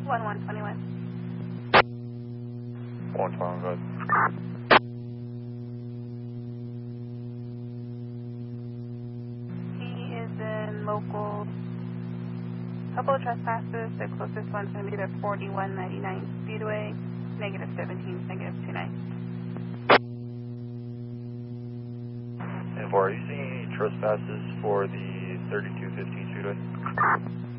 1121. 121, good. He is in local. Couple of trespasses. The closest one's going to be the 4199 Speedway, negative 17, negative 29. And are you seeing any trespasses for the 3215 Speedway?